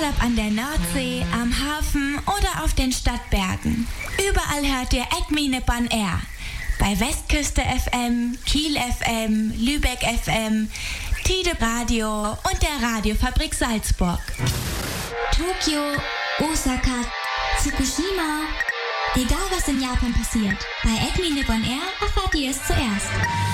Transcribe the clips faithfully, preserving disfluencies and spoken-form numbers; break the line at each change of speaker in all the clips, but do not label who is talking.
ob an der Nordsee, am Hafen oder auf den Stadtbergen. Überall hört ihr Acme Nippon Air. Bei Westküste F M, Kiel F M, Lübeck F M, Tide Radio und der Radiofabrik Salzburg.
Tokio, Osaka, Fukushima. Egal was in Japan passiert, bei Acme Nippon Air erfahrt ihr es zuerst.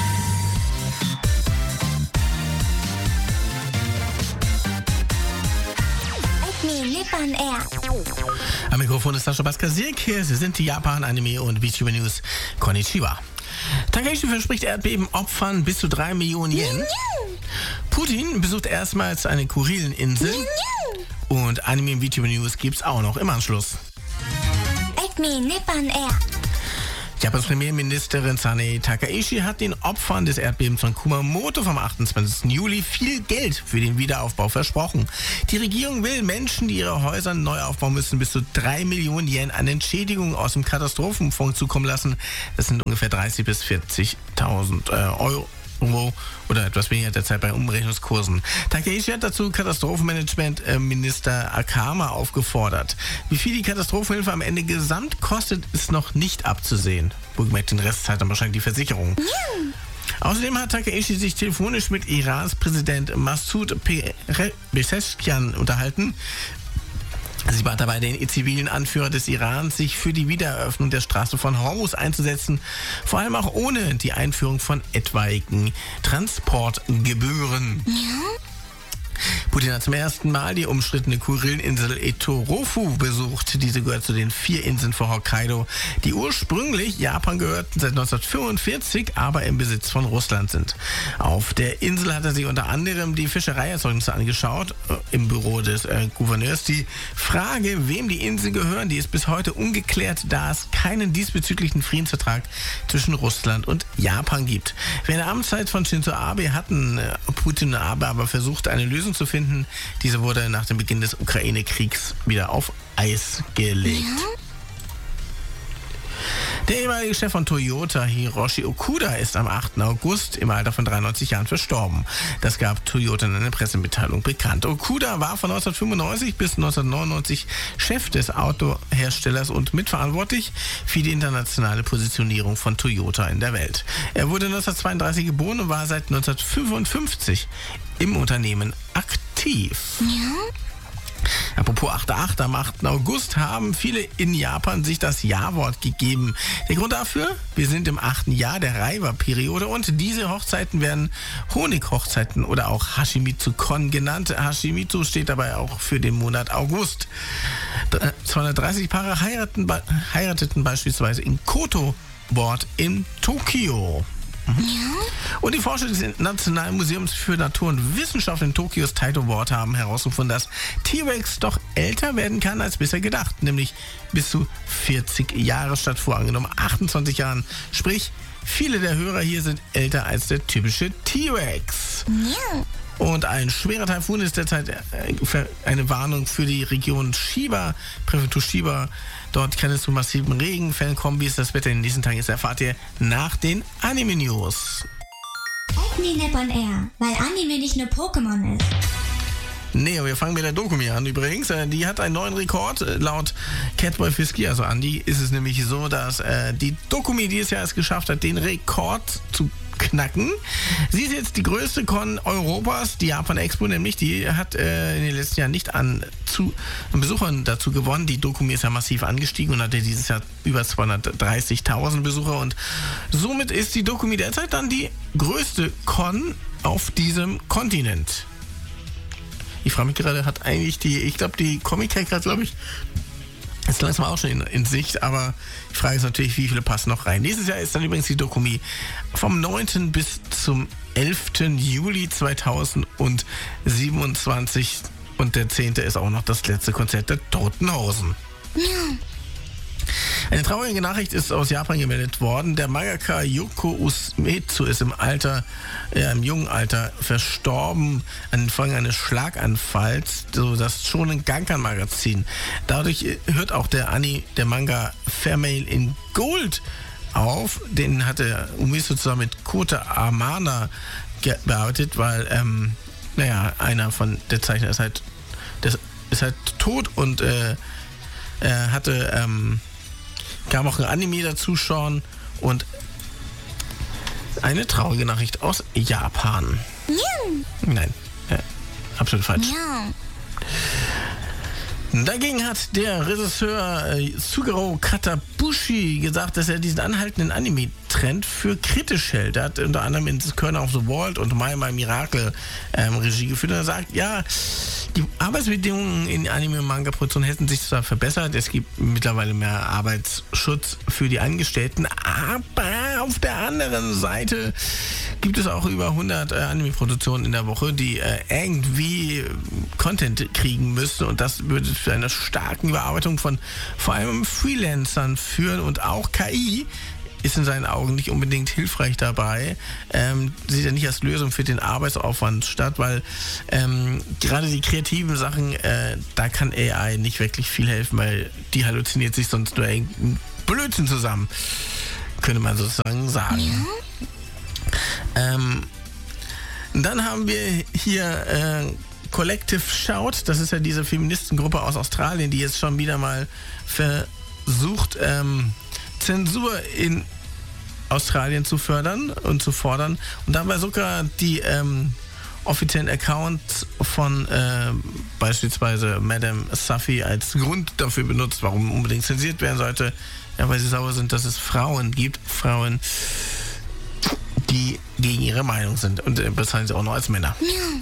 Acme Nippon Air.
Am Mikrofon ist Sascha Baskasik. Hier sind die Japan, Anime und VTuber News. Konnichiwa. Takeishi verspricht Erdbebenopfern bis zu drei Millionen Yen. Putin besucht erstmals eine Kurilinsel. Und Anime und VTuber News gibt's auch noch im Anschluss.
Acme Nippon Air.
Japans Premierministerin Sanae Takaishi hat den Opfern des Erdbebens von Kumamoto vom achtundzwanzigsten Juli viel Geld für den Wiederaufbau versprochen. Die Regierung will Menschen, die ihre Häuser neu aufbauen müssen, bis zu drei Millionen Yen an Entschädigungen aus dem Katastrophenfonds zukommen lassen. Das sind ungefähr dreißig bis vierzigtausend äh, Euro. Oder etwas weniger derzeit bei Umrechnungskursen. Takeishi hat dazu Katastrophenmanagement-Minister Akama aufgefordert. Wie viel die Katastrophenhilfe am Ende gesamt kostet, ist noch nicht abzusehen. Wohlgemerkt, den Rest zahlt dann wahrscheinlich die Versicherung. Außerdem hat Takeishi sich telefonisch mit Irans Präsident Massoud Pezeshkian unterhalten. Sie bat dabei den zivilen Anführer des Irans, sich für die Wiedereröffnung der Straße von Hormuz einzusetzen, vor allem auch ohne die Einführung von etwaigen Transportgebühren. Ja. Putin hat zum ersten Mal die umstrittene Kurilinsel Etorofu besucht. Diese gehört zu den vier Inseln vor Hokkaido, die ursprünglich Japan gehörten, seit neunzehnhundertfünfundvierzig aber im Besitz von Russland sind. Auf der Insel hat er sich unter anderem die Fischereierzeugnisse angeschaut, äh, im Büro des äh, Gouverneurs. Die Frage, wem die Inseln gehören, die ist bis heute ungeklärt, da es keinen diesbezüglichen Friedensvertrag zwischen Russland und Japan gibt. Während der Amtszeit von Shinzo Abe hatten äh, Putin und Abe aber versucht, eine Lösung zu finden. Diese wurde nach dem Beginn des Ukraine-Kriegs wieder auf Eis gelegt. Ja? Der ehemalige Chef von Toyota, Hiroshi Okuda, ist am achten August im Alter von dreiundneunzig Jahren verstorben. Das gab Toyota in einer Pressemitteilung bekannt. Okuda war von neunzehnhundertfünfundneunzig bis neunzehnhundertneunundneunzig Chef des Autoherstellers und mitverantwortlich für die internationale Positionierung von Toyota in der Welt. Er wurde neunzehnhundertzweiunddreißig geboren und war seit neunzehnhundertfünfundfünfzig im Unternehmen aktiv. Ja? Apropos achter achter am achten August haben viele in Japan sich das Ja-Wort gegeben. Der Grund dafür? Wir sind im achten Jahr der Reiwa-Periode und diese Hochzeiten werden Honig-Hochzeiten oder auch Hashimitsu-Kon genannt. Hashimitsu steht dabei auch für den Monat August. zweihundertdreißig Paare heirateten, heirateten beispielsweise in Koto-Wort in Tokio. Ja. Und die Forscher des Nationalen Museums für Natur und Wissenschaft in Tokios Taito Ward haben herausgefunden, dass T-Rex doch älter werden kann als bisher gedacht, nämlich bis zu vierzig Jahre statt vorangenommen achtundzwanzig Jahren. Sprich, viele der Hörer hier sind älter als der typische T-Rex. Ja. Und ein schwerer Taifun ist derzeit eine Warnung für die Region Chiba, Präfektur Chiba. Dort kann es zu massiven Regenfällen kommen. Wie es das Wetter in den nächsten Tagen ist, erfahrt ihr nach den Anime-News.
Acme Nippon Air, weil Anime nicht nur Pokémon ist.
Nee, wir fangen mit der Dokumi an übrigens. Die hat einen neuen Rekord. Laut Catboy Fisky, also Andy, ist es nämlich so, dass äh, die Dokumi dieses Jahr es geschafft hat, den Rekord zu knacken. Sie ist jetzt die größte Con Europas, die Japan Expo nämlich, die hat äh, in den letzten Jahren nicht an, zu, an Besuchern dazu gewonnen. Die Dokumi ist ja massiv angestiegen und hatte dieses Jahr über zweihundertdreißigtausend Besucher und somit ist die Dokumi derzeit dann die größte Con auf diesem Kontinent. Ich frage mich gerade, hat eigentlich die, ich glaube die Comic-Con hat, glaube ich, ist langsam auch schon in, in Sicht, aber die Frage ist natürlich, wie viele passen noch rein. Nächstes Jahr ist dann übrigens die Dokumi vom neunten bis zum elften Juli zweitausendsiebenundzwanzig und der zehnte ist auch noch das letzte Konzert der Toten Hosen. Ja. Eine traurige Nachricht ist aus Japan gemeldet worden. Der Mangaka Yoko Uematsu ist im Alter, äh, im jungen Alter verstorben an den Folgen eines Schlaganfalls, so das Shonen Gankan Magazin. Dadurch hört auch der Ani, der Manga Fairmail in Gold auf. Den hatte Uematsu zusammen mit Kota Amana bearbeitet, weil, ähm, naja, einer von der Zeichner ist halt, das ist ist halt tot und äh, er hatte, ähm, gab auch ein Anime dazu schon und eine traurige Nachricht aus Japan.
Ja.
Nein, äh, absolut falsch.
Ja.
Dagegen hat der Regisseur äh, Suguro Katabushi gesagt, dass er diesen anhaltenden Anime-Trend für kritisch hält. Er hat unter anderem in The Corner of the World und My My Miracle ähm, Regie geführt. Und er sagt, ja, die Arbeitsbedingungen in Anime- und Manga-Produktion hätten sich zwar verbessert, es gibt mittlerweile mehr Arbeitsschutz für die Angestellten, aber auf der anderen Seite gibt es auch über hundert äh, Anime-Produktionen in der Woche, die äh, irgendwie Content kriegen müssen und das würde zu einer starken Überarbeitung von vor allem Freelancern führen und auch K I ist in seinen Augen nicht unbedingt hilfreich dabei, ähm, sieht er nicht als Lösung für den Arbeitsaufwand statt, weil ähm, gerade die kreativen Sachen, äh, da kann A I nicht wirklich viel helfen, weil die halluziniert sich sonst nur irgendein Blödsinn zusammen, könnte man sozusagen sagen. Ja. Ähm, dann haben wir hier äh, Collective Shout, das ist ja diese Feministengruppe aus Australien, die jetzt schon wieder mal versucht, ähm, Zensur in Australien zu fördern und zu fordern. Und da haben wir sogar die ähm, offiziellen Accounts von äh, beispielsweise Madame Safi als Grund dafür benutzt, warum unbedingt zensiert werden sollte. Ja, weil sie sauer sind, dass es Frauen gibt. Frauen, die gegen ihre Meinung sind. Und äh, bezeichnen sie auch noch als Männer. Ja.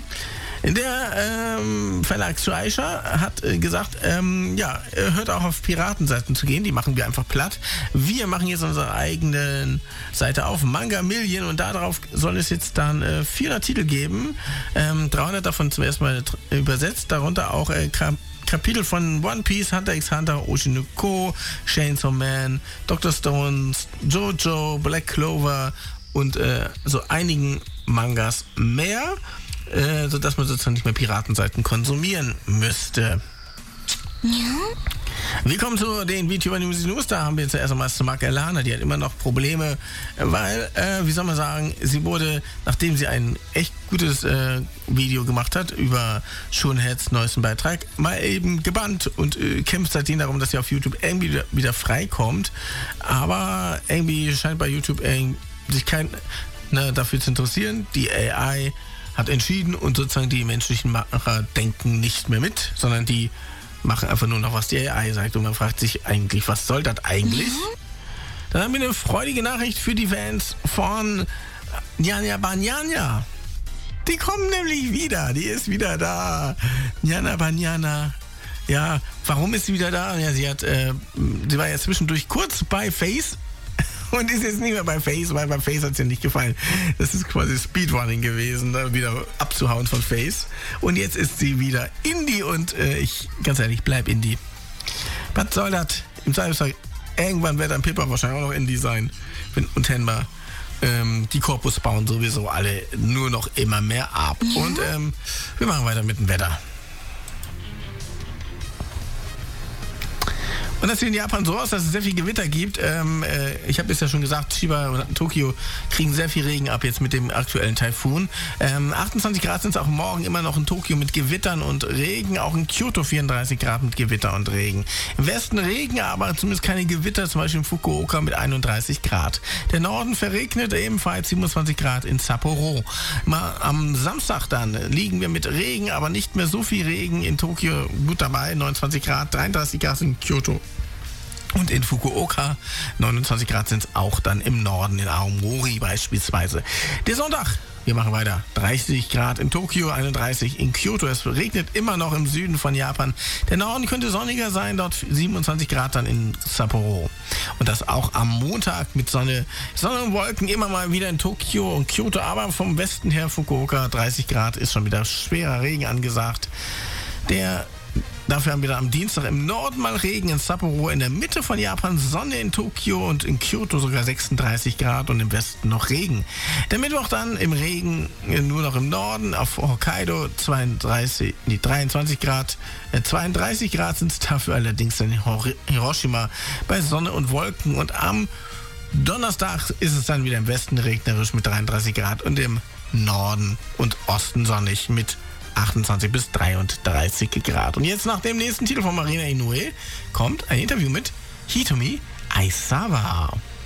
Der ähm, Verlag Shueisha hat äh, gesagt, ähm, ja, hört auch auf Piratenseiten zu gehen, die machen wir einfach platt. Wir machen jetzt unsere eigene Seite auf, Manga Million, und darauf soll es jetzt dann äh, vierhundert Titel geben, ähm, dreihundert davon zum ersten Mal tr- übersetzt, darunter auch äh, Kap- Kapitel von One Piece, Hunter x Hunter, Oshinoko, Chainsaw Man, Doctor Stones, Jojo, Black Clover und äh, so einigen Mangas mehr. Äh, sodass man sozusagen nicht mehr Piratenseiten konsumieren müsste.
Ja.
Wir kommen zu den VTuber News News. Da haben wir zuerst einmal Mark Elana, die hat immer noch Probleme, weil, äh, wie soll man sagen, sie wurde, nachdem sie ein echt gutes äh, Video gemacht hat über Shunheads neuesten Beitrag, mal eben gebannt und äh, kämpft seitdem darum, dass sie auf YouTube irgendwie wieder, wieder freikommt. Aber irgendwie scheint bei YouTube sich kein ne, dafür zu interessieren. Die A I hat entschieden und sozusagen die menschlichen Macher denken nicht mehr mit, sondern die machen einfach nur noch, was die A I sagt. Und man fragt sich eigentlich, was soll das eigentlich? Mhm. Dann haben wir eine freudige Nachricht für die Fans von Nyanya Banyana. Die kommen nämlich wieder, die ist wieder da. Nyanya Banyana. Ja, warum ist sie wieder da? Ja, sie hat, äh, sie war ja zwischendurch kurz bei Face und ist jetzt nicht mehr bei Face, weil bei Face hat es ihr nicht gefallen. Das ist quasi Speedrunning gewesen, da wieder abzuhauen von Face. Und jetzt ist sie wieder Indie und äh, ich, ganz ehrlich, bleib Indie. Was soll das? Im Zweifelsfall, irgendwann wird dann Pippa wahrscheinlich auch noch Indie sein. Und Tenma. Ähm, die Korpus bauen sowieso alle nur noch immer mehr ab. Ja. Und ähm, wir machen weiter mit dem Wetter. Und das sieht in Japan so aus, dass es sehr viel Gewitter gibt. Ähm, äh, ich habe es ja schon gesagt, Chiba und Tokio kriegen sehr viel Regen ab jetzt mit dem aktuellen Taifun. Ähm, achtundzwanzig Grad sind es auch morgen immer noch in Tokio mit Gewittern und Regen. Auch in Kyoto vierunddreißig Grad mit Gewitter und Regen. Im Westen Regen, aber zumindest keine Gewitter, zum Beispiel in Fukuoka mit einunddreißig Grad. Der Norden verregnet ebenfalls siebenundzwanzig Grad in Sapporo. Mal am Samstag dann liegen wir mit Regen, aber nicht mehr so viel Regen in Tokio. Gut dabei, neunundzwanzig Grad, dreiunddreißig Grad in Kyoto. Und in Fukuoka, neunundzwanzig Grad sind es auch dann im Norden, in Aomori beispielsweise. Der Sonntag, wir machen weiter. dreißig Grad in Tokio, einunddreißig in Kyoto. Es regnet immer noch im Süden von Japan. Der Norden könnte sonniger sein, dort siebenundzwanzig Grad dann in Sapporo. Und das auch am Montag mit Sonne, Sonne und Wolken immer mal wieder in Tokio und Kyoto. Aber vom Westen her Fukuoka, dreißig Grad, ist schon wieder schwerer Regen angesagt. Der Dafür haben wir dann am Dienstag im Norden mal Regen in Sapporo, in der Mitte von Japan Sonne in Tokio und in Kyoto sogar sechsunddreißig Grad und im Westen noch Regen. Der Mittwoch dann im Regen nur noch im Norden, auf Hokkaido zweiunddreißig, nee, dreiundzwanzig Grad, äh, zweiunddreißig Grad sind es dafür allerdings in Hiroshima bei Sonne und Wolken und am Donnerstag ist es dann wieder im Westen regnerisch mit dreiunddreißig Grad und im Norden und Osten sonnig mit achtundzwanzig bis dreiunddreißig Grad. Und jetzt nach dem nächsten Titel von Marina Inoue kommt ein Interview mit Hitomi Aisawa.